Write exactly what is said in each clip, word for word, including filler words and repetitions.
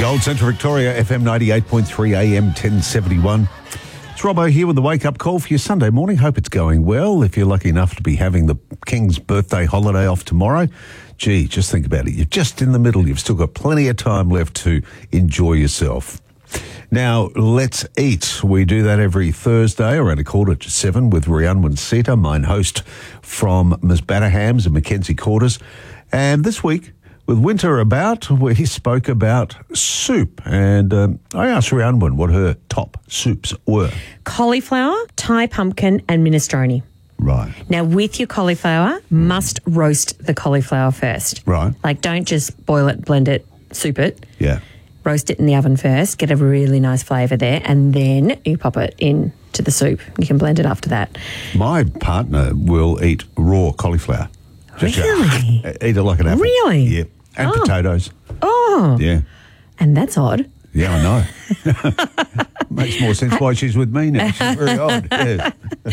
Gold Centre Victoria, F M ninety-eight point three, A M ten seventy-one. It's Robbo here with the wake-up call for your Sunday morning. Hope it's going well. If you're lucky enough to be having the King's birthday holiday off tomorrow, gee, just think about it. You're just in the middle. You've still got plenty of time left to enjoy yourself. Now, let's eat. We do that every Thursday around a quarter to seven with Rhiannon Sita, mine host from Musbatahams and Mackenzie Quarters. And this week, with winter about, where he spoke about soup. And um, I asked Rhiannon what her top soups were. Cauliflower, Thai pumpkin and minestrone. Right. Now, with your cauliflower, must roast the cauliflower first. Right. Like, don't just boil it, blend it, soup it. Yeah. Roast it in the oven first, get a really nice flavour there, and then you pop it in to the soup. You can blend it after that. My partner will eat raw cauliflower. Just Really? uh, eat it like an apple. Really? Yeah. And Oh. potatoes. Oh, Yeah. and that's odd. Yeah, I know. Makes more sense why she's with me now. She's very odd. Yeah.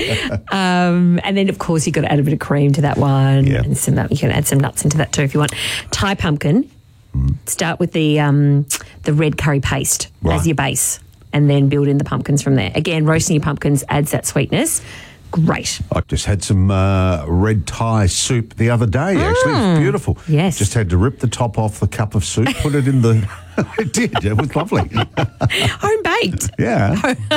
Um, and then, of course, you've got to add a bit of cream to that one. Yeah. And some, you can add some nuts into that too if you want. Thai pumpkin, start with the um, the red curry paste Right. as your base and then build in the pumpkins from there. Again, roasting your pumpkins adds that sweetness. Great. I just had some uh, red Thai soup the other day, actually. It was beautiful. Yes. Just had to rip the top off the cup of soup, put it in the... It did. It was lovely. Home baked. Yeah.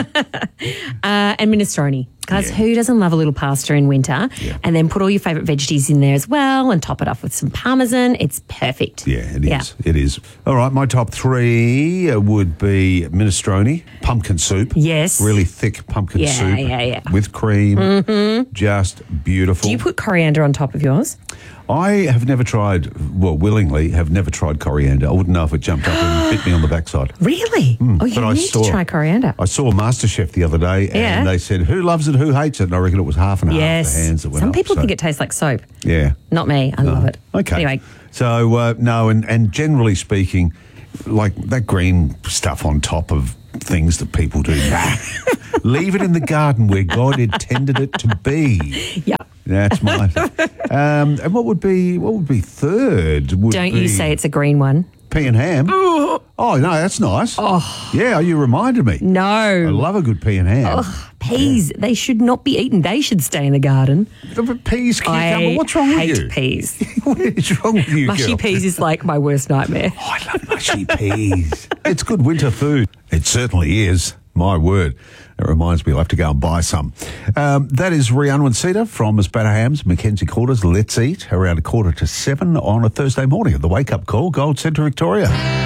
Uh, and minestrone. Guys, Yeah. who doesn't love a little pasta in winter? Yeah. And then put all your favourite veggies in there as well and top it off with some parmesan. It's perfect. Yeah, it is. It is. All right, my top three uh, would be minestrone, pumpkin soup. Yes. Really thick pumpkin Yeah, soup. yeah, yeah. With cream. Mm-hmm. Just beautiful. Do you put coriander on top of yours? I have never tried, well, willingly, have never tried coriander. I wouldn't know if it jumped up and bit me on the backside. Really? oh, you but I need saw- to try coriander. I saw MasterChef the other day, Yeah. and they said, who loves it, who hates it? And I reckon it was half and yes. half the hands that went Some up. people so- think it tastes like soap. Yeah. Not me. I love it. Okay. Anyway, So, uh, no, and, and generally speaking, like that green stuff on top of things that people do, nah. Leave it in the garden where God intended it to be. yeah. That's mine. um, and what would be what would be third? Would Don't be you say it's a green one. pea and ham? Oh no, that's nice. Oh yeah, you reminded me. I No. love a good pea and ham. Ugh, peas, they should not be eaten. They should stay in the garden. But peas, cucumber. I What's wrong hate with you? peas. What is wrong with you, Mushy girl? peas is like my worst nightmare. Oh, I love mushy peas. It's good winter food. It certainly is. My word. It reminds me I'll have to go and buy some. Um, that is Rhiannon Sita from Musbatahams, Mackenzie Quarters. Let's eat around a quarter to seven on a Thursday morning at the Wake Up Call, Gold Centre Victoria.